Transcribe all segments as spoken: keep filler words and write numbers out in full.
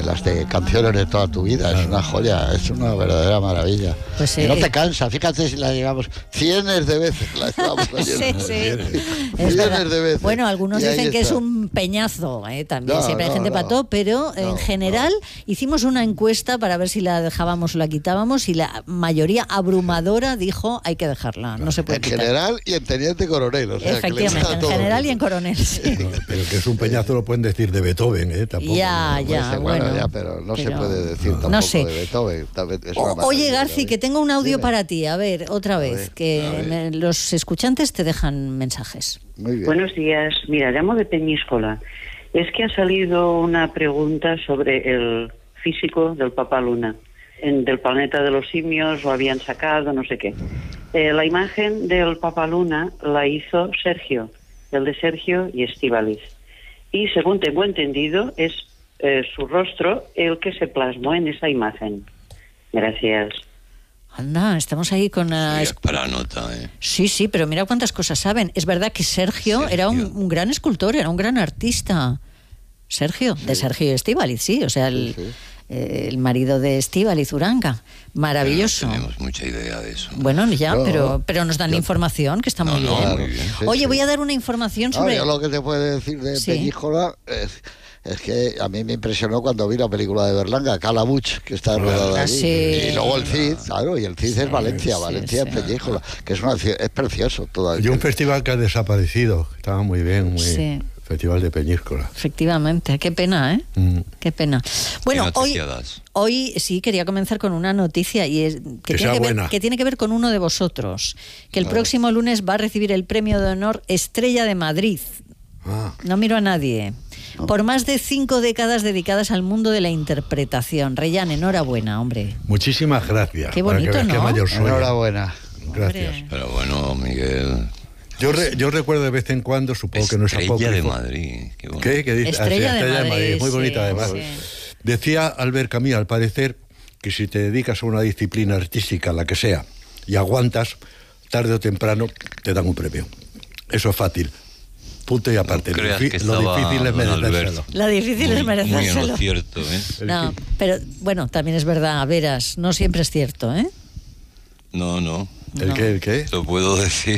las de Canciones de toda tu vida. Es una joya, es una verdadera maravilla. Pues, y eh, no te cansa, fíjate si la llevamos cientos de veces. La llevamos sí, sí. Cientos de veces. Bueno, algunos Y ahí dicen que está. es un peñazo, ¿eh? También No, siempre hay no, gente no. para todo, pero No, en general no. hicimos una encuesta para ver si la dejábamos o la quitábamos y la mayoría abrumadora dijo hay que dejarla, no se puede En quitar. general y en teniente coronel. O sea, que le gusta Efectivamente, a en todo el general y mundo. en coronel, sí. No, pero que es un peñazo lo pueden decir de Beethoven, ¿eh? Tampoco. Ya, ¿no? ya, Pues, bueno, bueno, ya, pero no se pero- puede decir No. tampoco No sé. de Beethoven. También es una O- maravilla, Oye, Garci, también. que tengo un audio Dime. para ti. A ver, otra vez, ver, que a ver. me- los escuchantes te dejan mensajes. Muy bien. Buenos días. Mira, llamo de Peñíscola. Es que ha salido una pregunta sobre el físico del Papá Luna. En, del planeta de los simios lo habían sacado, no sé qué. Eh, la imagen del Papá Luna la hizo Sergio, el de Sergio y Estíbaliz. Y según tengo entendido, es eh, su rostro el que se plasmó en esa imagen. Gracias. Anda, estamos ahí con... la Sí, es- es para nota, ¿eh? Sí, sí, pero mira cuántas cosas saben. Es verdad que Sergio, Sergio. era un, un gran escultor, era un gran artista. Sergio, de Sergio Estíbaliz, sí, o sea, el, Sí, sí. eh, el marido de Estíbaliz Uranga. Maravilloso. Pero no tenemos mucha idea de eso. Bueno, ya, No, pero, pero nos dan yo- información, que está No, muy no, bien. muy bien. Sí, Oye, sí. voy a dar una información No, sobre... yo lo que te puedo decir de Sí. Peñíscola es, es que a mí me impresionó cuando vi la película de Berlanga, Calabuch, que está rodada Ah, allí. sí. Y luego el Cid, claro, y el Cid Sí, es Valencia, sí, Valencia sí. es Peñíscola, que es, una, ci- es precioso todo. Y un festival que ha desaparecido, estaba muy bien, muy Sí. Festival de Peñíscola. Efectivamente, qué pena, ¿eh? Mm. Qué pena. Bueno, ¿Qué hoy, noticia das? hoy sí quería comenzar con una noticia y es que, Que tiene sea que, ver, buena. que tiene que ver con uno de vosotros, que el próximo lunes va a recibir el premio de honor Estrella de Madrid. Ah, No miro a nadie. Por más de cinco décadas dedicadas al mundo de la interpretación. Reyán, enhorabuena, hombre. muchísimas gracias. Qué para bonito, que veas ¿no? qué mayor soy. Enhorabuena. Gracias. Hombre. Pero bueno, Miguel. Yo, re- yo recuerdo de vez en cuando, supongo que no es Estrella de apócrifo. Madrid. Qué bonito. ¿Qué? ¿Qué dice? Estrella Ah, sí, de Madrid, muy sí, bonita además. sí. Decía Albert Camus, al parecer, que si te dedicas a una disciplina artística, la que sea, y aguantas, tarde o temprano te dan un premio. Eso es fácil. Punto y aparte. No Lo creas difi- que lo estaba difícil es don merecérselo. Alberto. La difícil Muy- es Muy en merecérselo. lo cierto, ¿eh? No, pero bueno, también es verdad, a veras, no siempre es cierto, ¿eh? No, no. ¿El No. qué? ¿El qué? Lo puedo decir.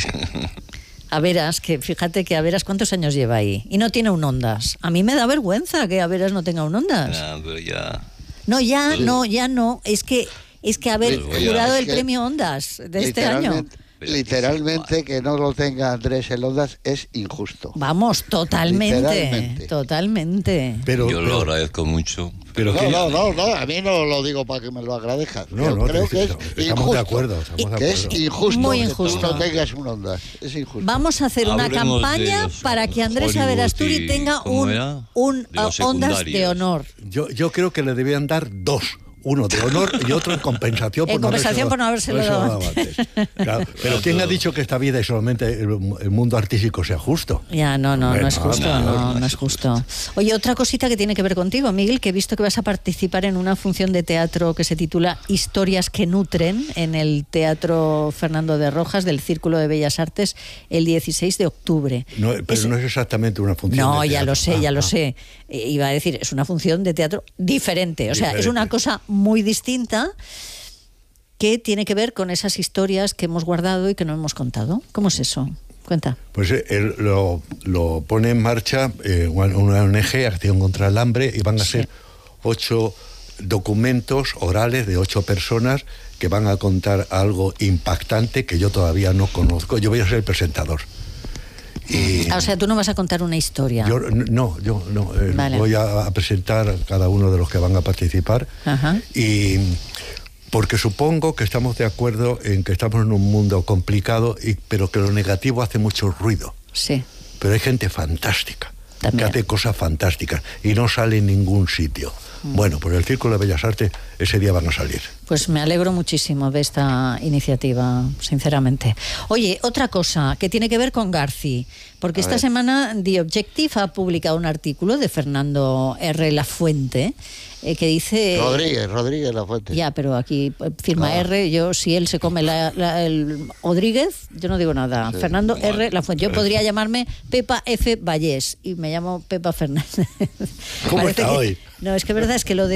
A veras, que fíjate que a veras cuántos años lleva ahí y no tiene un Ondas. A mí me da vergüenza que a veras no tenga un Ondas. Nah, pero ya. No, ya no, ya no. Es que es que haber Pues voy a- jurado es el que premio Ondas de este año. Literalmente, literalmente que no lo tenga Andrés en Ondas es injusto. Vamos, totalmente, Literalmente. totalmente. Pero, Yo lo pero- agradezco mucho. pero No, que- no, no, no, a mí no lo digo para que me lo agradezcas. No, Yo no, creo te- que es estamos injusto. de acuerdo, estamos de Que es acuerdo. injusto Muy que injusto. tú no tengas un Ondas. Es injusto. Vamos a hacer una Hablemos de campaña los para que Andrés Hollywood Averasturi y- tenga ¿cómo un, era? un De los uh, Ondas de secundarios. honor. yo, yo creo que le debían dar dos. Uno de honor y otro en compensación, En por, no compensación habérselo- por no habérselo dado antes. Claro, pero ¿quién ha dicho que esta vida y solamente el, el mundo artístico sea justo? Ya, no, no, Bueno, no es justo, no, no, no no es es justo. Oye, otra cosita que tiene que ver contigo, Miguel, que he visto que vas a participar en una función de teatro que se titula Historias que nutren en el Teatro Fernando de Rojas del Círculo de Bellas Artes el dieciséis de octubre. No, pero Es- no es exactamente una función. No, de ya teatro. lo sé, Ah, ya lo ah. sé. Eh, Iba a decir, es una función de teatro diferente. O sea, es Diferente. una cosa muy distinta que tiene que ver con esas historias que hemos guardado y que no hemos contado. ¿Cómo es eso? Cuenta. Pues eh, él lo, lo pone en marcha eh, una O N G, Acción contra el Hambre, y van a Sí. ser ocho documentos orales de ocho personas que van a contar algo impactante que yo todavía no conozco. Yo voy a ser el presentador. Y Ah, o sea, tú no vas a contar una historia. yo no, yo no. eh, Vale. Voy a, a presentar a cada uno de los que van a participar. Ajá. Y porque supongo que estamos de acuerdo en que estamos en un mundo complicado, y, pero que lo negativo hace mucho ruido. Sí. Pero hay gente fantástica, También. que hace cosas fantásticas y no sale en ningún sitio. Bueno, pues el Círculo de Bellas Artes ese día van a salir. Pues me alegro muchísimo de esta iniciativa, sinceramente. Oye, otra cosa que tiene que ver con Garci, porque A esta ver. semana The Objective ha publicado un artículo de Fernando R. Lafuente eh, que dice... Rodríguez, Rodríguez La Fuente. Ya, pero aquí eh, firma Ah. R, yo si él se come la, la- el Rodríguez, yo no digo nada. Sí. Fernando Vale. R. Lafuente. Yo podría llamarme Pepa F. Vallés y me llamo Pepa Fernández. ¿Cómo Parece está que- hoy? No, es que verdad es que lo de